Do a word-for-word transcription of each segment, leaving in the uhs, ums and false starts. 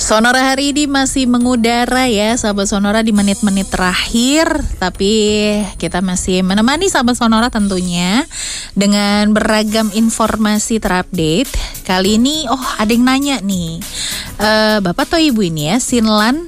Sonora hari ini masih mengudara ya sahabat Sonora di menit-menit terakhir. Tapi kita masih menemani sahabat Sonora tentunya dengan beragam informasi terupdate. Kali ini oh ada yang nanya nih, uh, Bapak atau Ibu ini ya, Sinlan.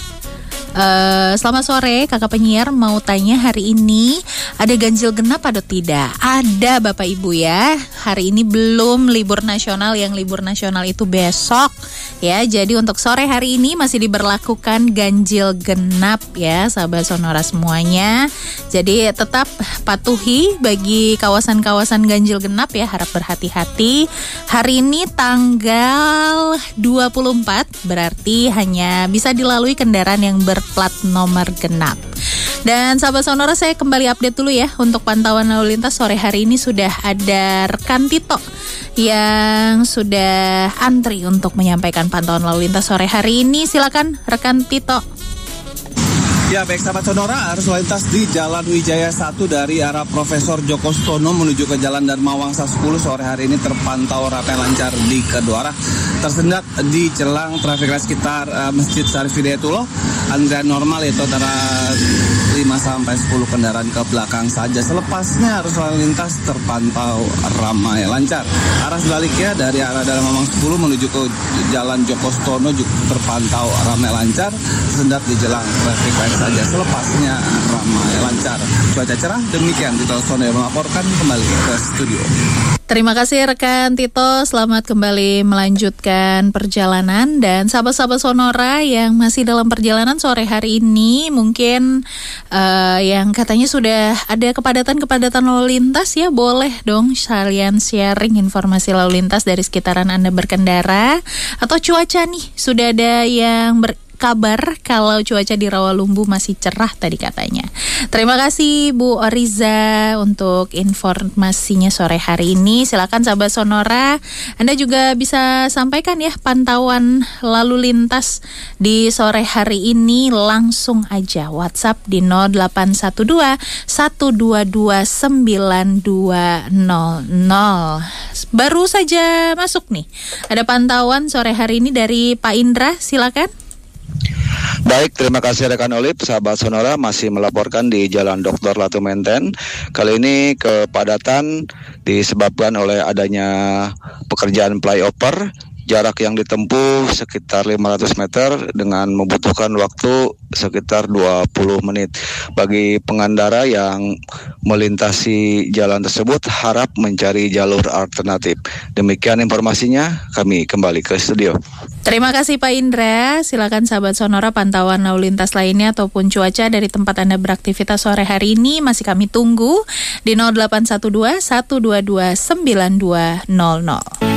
Uh, selamat sore kakak penyiar, mau tanya hari ini ada ganjil genap atau tidak? Ada Bapak Ibu ya, hari ini belum libur nasional, yang libur nasional itu besok ya. Jadi untuk sore hari ini masih diberlakukan ganjil genap ya sahabat Sonora semuanya. Jadi tetap patuhi bagi kawasan-kawasan ganjil genap ya, harap berhati-hati. Hari ini tanggal dua puluh empat, berarti hanya bisa dilalui kendaraan yang ber plat nomor genap. Dan sahabat Sonora, saya kembali update dulu ya untuk pantauan lalu lintas sore hari ini. Sudah ada rekan Tito yang sudah antri untuk menyampaikan pantauan lalu lintas sore hari ini. Silakan rekan Tito. Ya baik sahabat Sonora, arus lalu lintas di Jalan Wijaya satu dari arah Profesor Djoko Stono menuju ke Jalan Dharma Wangsa sepuluh sore hari ini terpantau rapi lancar di kedua arah. Tersendat di celang trafik light sekitar uh, Masjid Syarif Hidayatullah. Antrian normal yaitu antara lima sampai sepuluh kendaraan ke belakang saja. Selepasnya arus lalu lintas terpantau ramai lancar. Arah sebaliknya dari arah Dharma Wangsa sepuluh menuju ke Jalan Djoko Stono juga terpantau ramai lancar. Tersendat di jelang trafik light saja, selepasnya ramai lancar. Cuaca cerah, demikian Tito Sono yang melaporkan, kembali ke studio. Terima kasih rekan Tito, selamat kembali melanjutkan perjalanan. Dan sahabat-sahabat Sonora yang masih dalam perjalanan sore hari ini, mungkin uh, yang katanya sudah ada kepadatan-kepadatan lalu lintas ya, boleh dong kalian sharing informasi lalu lintas dari sekitaran Anda berkendara. Atau cuaca nih, sudah ada yang ber kabar kalau cuaca di Rawalumbu masih cerah tadi katanya. Terima kasih Bu Oriza untuk informasinya sore hari ini. Silakan sahabat Sonora, Anda juga bisa sampaikan ya pantauan lalu lintas di sore hari ini, langsung aja WhatsApp di nol delapan satu dua satu dua dua sembilan dua nol nol. Baru saja masuk nih, ada pantauan sore hari ini dari Pak Indra, silakan. Baik, terima kasih rekan Olip. Sahabat Sonora masih melaporkan di Jalan Doktor Latu Menten. Kali ini kepadatan disebabkan oleh adanya pekerjaan flyover. Jarak yang ditempuh sekitar lima ratus meter dengan membutuhkan waktu sekitar dua puluh menit. Bagi pengendara yang melintasi jalan tersebut harap mencari jalur alternatif. Demikian informasinya, kami kembali ke studio. Terima kasih Pak Indra. Silakan sahabat Sonora, pantauan lalu lintas lainnya ataupun cuaca dari tempat Anda beraktivitas sore hari ini masih kami tunggu di nol delapan satu dua satu dua dua sembilan dua nol nol.